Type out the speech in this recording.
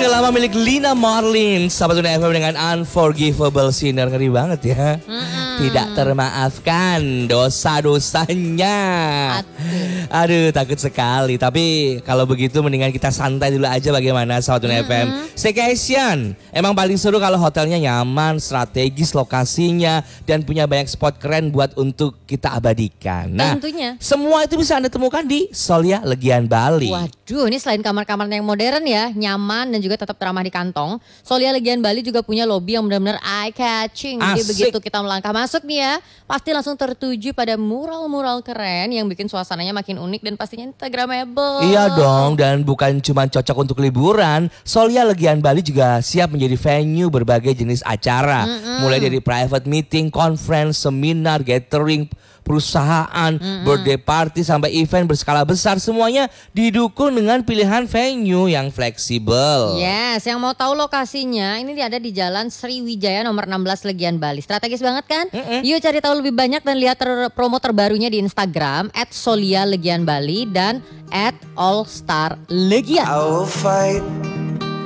Single lama milik Lina Marlin, Sahabat Tuna FM dengan Unforgivable Sinner. Ngeri banget ya. Tidak termaafkan dosa-dosanya. Aduh, takut sekali. Tapi kalau begitu mendingan kita santai dulu aja, bagaimana Sahabat Tuna FM. Staycation. Emang paling seru kalau hotelnya nyaman, strategis lokasinya, dan punya banyak spot keren buat untuk kita abadikan. Nah, tentunya semua itu bisa Anda temukan di Solia Legian Bali. Waduh, ini selain kamar-kamar yang modern ya, nyaman dan juga tetap ramah di kantong, Solia Legian Bali juga punya lobby yang benar-benar eye catching. Jadi begitu kita melangkah masuk nih ya, pasti langsung tertuju pada mural-mural keren yang bikin suasananya makin unik dan pastinya instagramable. Iya dong, dan bukan cuma cocok untuk liburan, Solia Legian Bali juga siap menjadi venue berbagai jenis acara. Mulai dari private meeting, conference, seminar, gathering, perusahaan, birthday party sampai event berskala besar, semuanya didukung dengan pilihan venue yang fleksibel. Yes, yang mau tahu lokasinya ini ada di Jalan Sriwijaya nomor 16 Legian Bali. Strategis banget kan? Yuk cari tahu lebih banyak dan lihat promo terbarunya di Instagram @solialegianbali dan @allstarlegian. I will fight